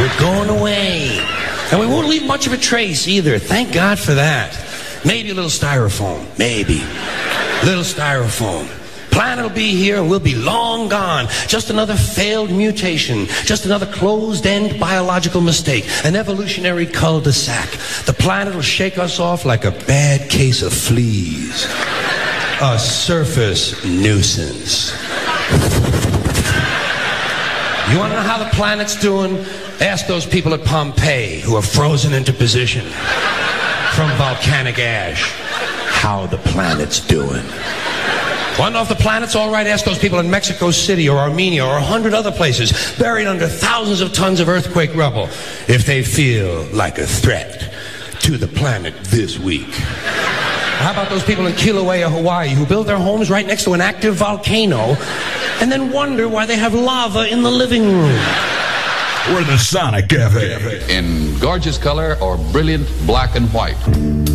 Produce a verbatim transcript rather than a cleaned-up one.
We're going away. And we won't leave much of a trace either. Thank God for that. Maybe a little styrofoam. Maybe. Little styrofoam. Planet will be here and we'll be long gone. Just another failed mutation. Just another closed-end biological mistake. An evolutionary cul-de-sac. The planet will shake us off like a bad case of fleas. A surface nuisance. You want to know how the planet's doing? Ask those people at Pompeii who are frozen into position from volcanic ash how the planet's doing. Want to know if the planet's all right? Ask those people in Mexico City or Armenia or a hundred other places buried under thousands of tons of earthquake rubble if they feel like a threat to the planet this week. How about those people in Kilauea, Hawaii, who build their homes right next to an active volcano and then wonder why they have lava in the living room? We're the Sonic Cafe. In gorgeous color or brilliant black and white.